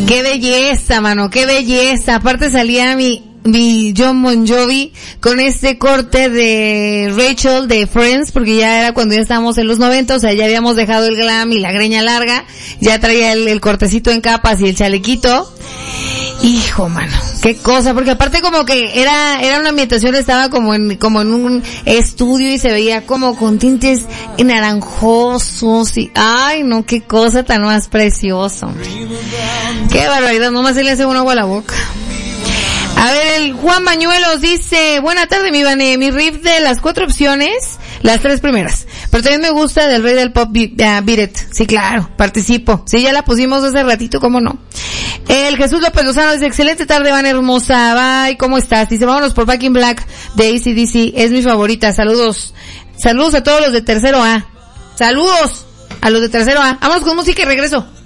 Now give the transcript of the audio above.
Qué belleza, mano, qué belleza. Aparte salía mi John Bon Jovi con este corte de Rachel de Friends, porque ya era cuando ya estábamos en los 90, o sea, ya habíamos dejado el glam y la greña larga, ya traía el cortecito en capas y el chalequito. Hijo, mano, qué cosa, porque aparte como que era una ambientación, estaba como en un estudio y se veía como con tintes naranjosos y, ay no, qué cosa tan más preciosa. Qué barbaridad, nomás se le hace un agua a la boca. A ver, el Juan Bañuelos dice, buena tarde mi Vane, mi riff de las 4 opciones, las 3 primeras, pero también me gusta del rey del pop, Beat It. Sí, claro, participo. Sí, ya la pusimos hace ratito, ¿cómo no? El Jesús López Lozano dice, excelente tarde, Vane hermosa, bye, ¿cómo estás? Dice, vámonos por Back in Black de AC/DC, es mi favorita, saludos. Saludos a todos los de tercero A. Saludos a los de tercero A. Vámonos con música y regreso.